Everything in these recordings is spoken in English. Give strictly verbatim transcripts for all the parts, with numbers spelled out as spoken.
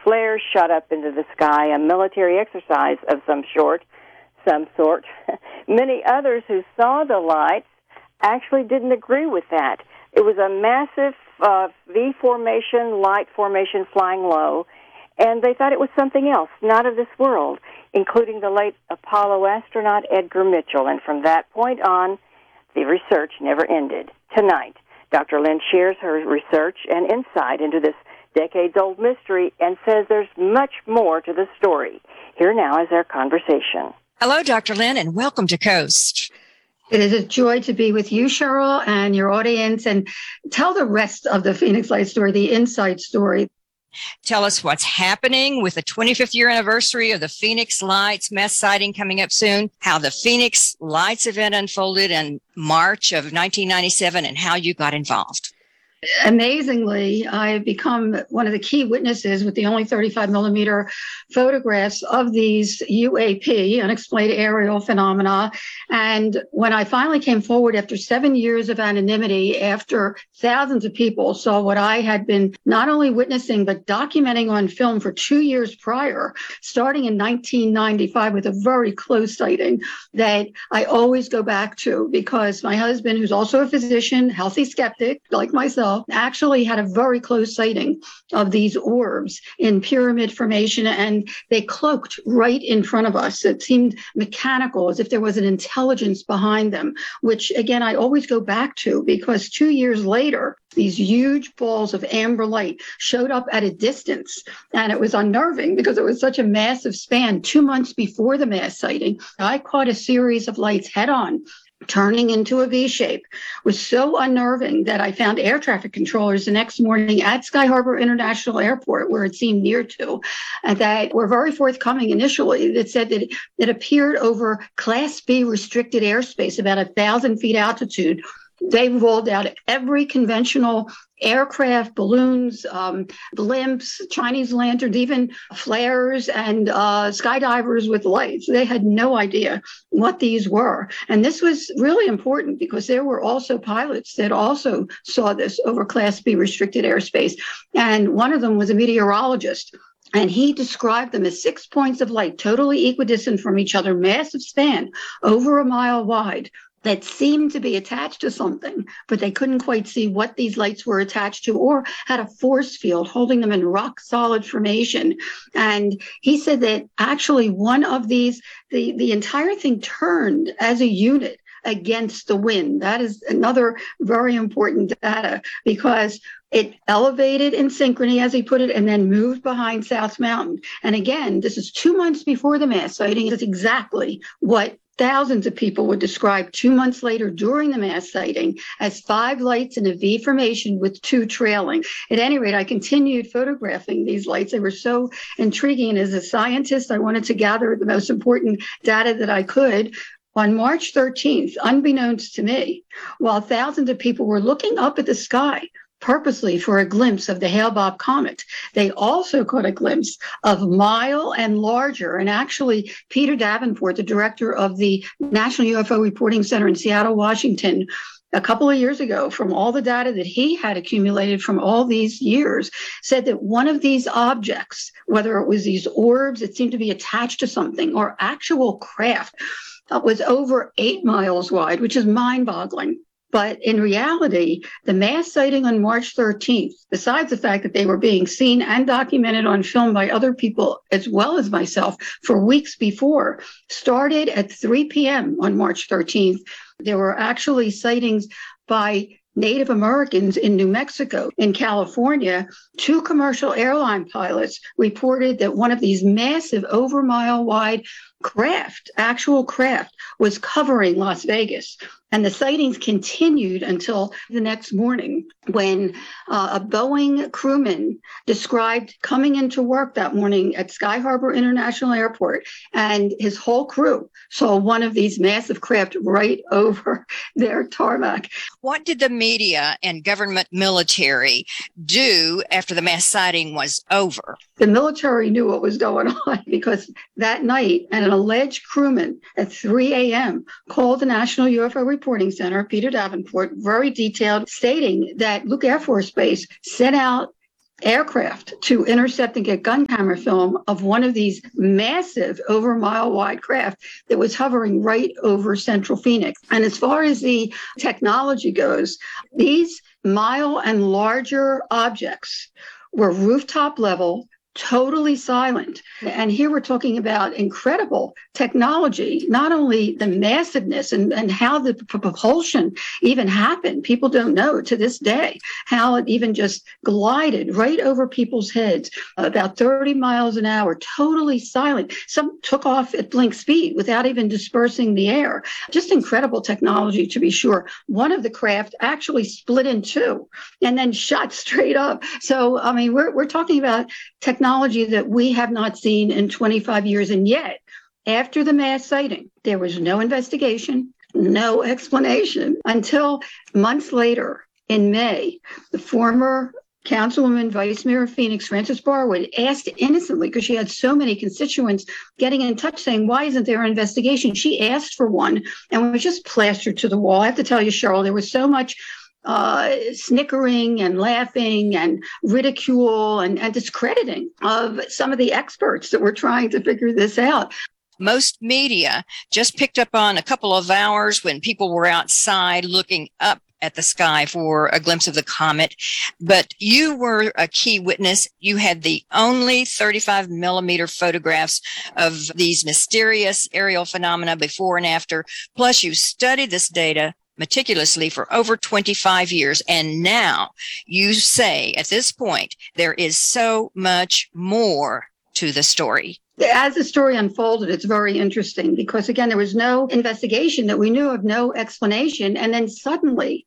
flares shot up into the sky, a military exercise of some sort, some sort. Many others who saw the lights actually didn't agree with that. It was a massive uh, V formation, light formation flying low, and they thought it was something else, not of this world, including the late Apollo astronaut Edgar Mitchell. And from that point on, the research never ended. Tonight, Doctor Lynn shares her research and insight into this decades-old mystery and says there's much more to the story. Here now is our conversation. Hello, Doctor Lynn, and welcome to Coast. It is a joy to be with you, Cheryl, and your audience, and tell the rest of the Phoenix Light story, the inside story. Tell us what's happening with the twenty-fifth year anniversary of the Phoenix Lights mass sighting coming up soon, how the Phoenix Lights event unfolded in March of nineteen ninety-seven, and how you got involved. Amazingly, I've become one of the key witnesses with the only thirty-five millimeter photographs of these U A P, unexplained aerial phenomena. And when I finally came forward after seven years of anonymity, after thousands of people saw what I had been not only witnessing, but documenting on film for two years prior, starting in nineteen ninety-five with a very close sighting that I always go back to, because my husband, who's also a physician, healthy skeptic like myself, actually had a very close sighting of these orbs in pyramid formation, and they cloaked right in front of us. It seemed mechanical, as if there was an intelligence behind them, which, again, I always go back to, because two years later, these huge balls of amber light showed up at a distance, and it was unnerving because it was such a massive span. Two months before the mass sighting, I caught a series of lights head-on, turning into a V shape. Was so unnerving that I found air traffic controllers the next morning at Sky Harbor International Airport, where it seemed near to, and that were very forthcoming initially. That said that it appeared over Class B restricted airspace, about a thousand feet altitude. They rolled out every conventional aircraft, balloons, um, blimps, Chinese lanterns, even flares and uh, skydivers with lights. They had no idea what these were. And this was really important because there were also pilots that also saw this over Class B restricted airspace. And one of them was a meteorologist. And he described them as six points of light, totally equidistant from each other, massive span, over a mile wide, that seemed to be attached to something, but they couldn't quite see what these lights were attached to, or had a force field holding them in rock solid formation. And he said that actually one of these, the, the entire thing turned as a unit against the wind. That is another very important data, because it elevated in synchrony, as he put it, and then moved behind South Mountain. And again, this is two months before the mass sighting. It's exactly what thousands of people would describe two months later during the mass sighting as five lights in a V formation with two trailing. At any rate, I continued photographing these lights. They were so intriguing. And as a scientist, I wanted to gather the most important data that I could. On March thirteenth, unbeknownst to me, while thousands of people were looking up at the sky purposely for a glimpse of the Hale-Bopp comet, they also caught a glimpse of mile and larger. And actually, Peter Davenport, the director of the National U F O Reporting Center in Seattle, Washington, a couple of years ago, from all the data that he had accumulated from all these years, said that one of these objects, whether it was these orbs that seemed to be attached to something or actual craft, uh, was over eight miles wide, which is mind-boggling. But in reality, the mass sighting on March thirteenth, besides the fact that they were being seen and documented on film by other people as well as myself for weeks before, started at three p.m. on March thirteenth. There were actually sightings by Native Americans in New Mexico. In California, two commercial airline pilots reported that one of these massive over mile wide craft, actual craft, was covering Las Vegas. And the sightings continued until the next morning, when uh, a Boeing crewman described coming into work that morning at Sky Harbor International Airport, and his whole crew saw one of these massive craft right over their tarmac. What did the media and government military do after the mass sighting was over? The military knew what was going on, because that night, an alleged crewman at three a.m. called the National U F O Reporting Center, Peter Davenport, very detailed, stating that Luke Air Force Base sent out aircraft to intercept and get gun camera film of one of these massive over a mile wide craft that was hovering right over central Phoenix. And as far as the technology goes, these mile and larger objects were rooftop level, totally silent. And here we're talking about incredible technology, not only the massiveness and, and how the p- propulsion even happened. People don't know to this day how it even just glided right over people's heads, about thirty miles an hour, totally silent. Some took off at blink speed without even dispersing the air. Just incredible technology, to be sure. One of the craft actually split in two and then shot straight up. So, I mean, we're, we're talking about technology Technology that we have not seen in twenty-five years. And yet, after the mass sighting, there was no investigation, no explanation until months later in May, the former Councilwoman, Vice Mayor of Phoenix, Frances Barwood, asked innocently, because she had so many constituents getting in touch saying, why isn't there an investigation? She asked for one and was just plastered to the wall. I have to tell you, Cheryl, there was so much Uh, snickering and laughing and ridicule and, and discrediting of some of the experts that were trying to figure this out. Most media just picked up on a couple of hours when people were outside looking up at the sky for a glimpse of the comet. But you were a key witness. You had the only thirty-five millimeter photographs of these mysterious aerial phenomena before and after. Plus, you studied this data meticulously for over twenty-five years. And now you say at this point, there is so much more to the story. As the story unfolded, it's very interesting because, again, there was no investigation that we knew of, no explanation. And then suddenly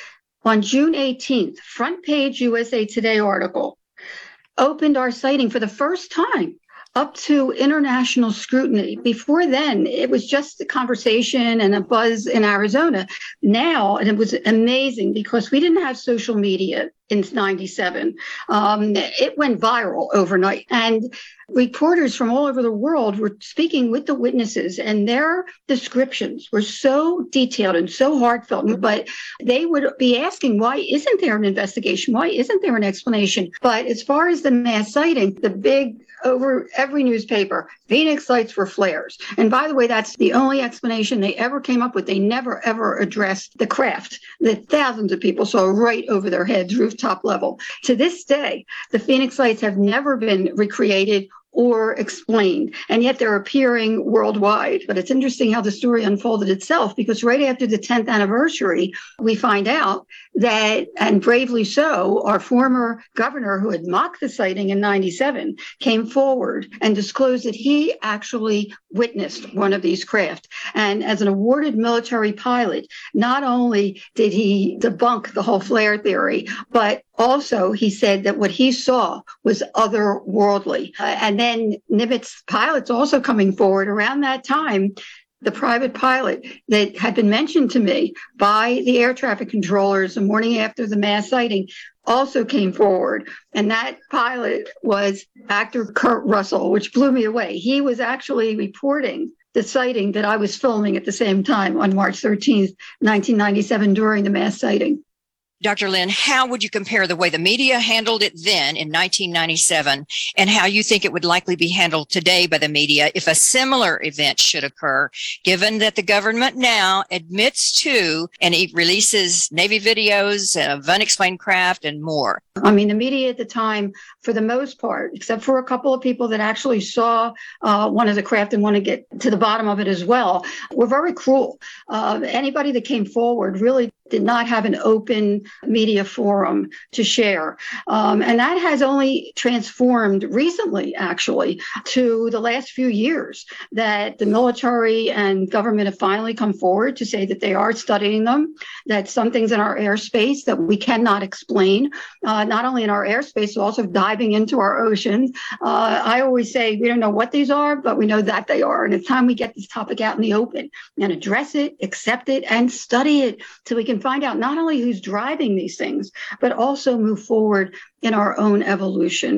on June eighteenth, front page U S A Today article opened our sighting for the first time up to international scrutiny. Before then, it was just a conversation and a buzz in Arizona. Now, and it was amazing because we didn't have social media in ninety-seven. Um, it went viral overnight. And reporters from all over the world were speaking with the witnesses, and their descriptions were so detailed and so heartfelt. But they would be asking, why isn't there an investigation? Why isn't there an explanation? But as far as the mass sighting, the big over every newspaper, Phoenix lights were flares. And by the way, that's the only explanation they ever came up with. They never, ever addressed the craft that thousands of people saw right over their heads, rooftop level. To this day, the Phoenix lights have never been recreated or explained, and yet they're appearing worldwide. But it's interesting how the story unfolded itself, because right after the tenth anniversary, we find out that, and bravely so, our former governor, who had mocked the sighting in ninety-seven, came forward and disclosed that he actually witnessed one of these craft. And as an awarded military pilot, not only did he debunk the whole flare theory, but also he said that what he saw was otherworldly. Uh, and then Nimitz pilots also coming forward around that time. The private pilot that had been mentioned to me by the air traffic controllers the morning after the mass sighting also came forward. And that pilot was actor Kurt Russell, which blew me away. He was actually reporting the sighting that I was filming at the same time on March thirteenth, nineteen ninety-seven, during the mass sighting. Doctor Lynn, how would you compare the way the media handled it then in nineteen ninety-seven and how you think it would likely be handled today by the media if a similar event should occur, given that the government now admits to and it releases Navy videos of unexplained craft and more? I mean, the media at the time, for the most part, except for a couple of people that actually saw uh, one of the craft and want to get to the bottom of it as well, were very cruel. Uh, anybody that came forward really did not have an open media forum to share. Um, and that has only transformed recently, actually, to the last few years, that the military and government have finally come forward to say that they are studying them, that some things in our airspace that we cannot explain, uh, not only in our airspace, but also diving into our oceans. Uh, I always say we don't know what these are, but we know that they are. And it's time we get this topic out in the open and address it, accept it, and study it so we can find out not only who's driving these things, but also move forward in our own evolution.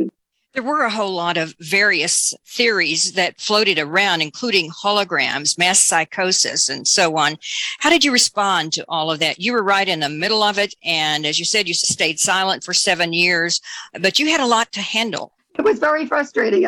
There were a whole lot of various theories that floated around, including holograms, mass psychosis, and so on. How did you respond to all of that? You were right in the middle of it, and as you said, you stayed silent for seven years, but you had a lot to handle. It was very frustrating.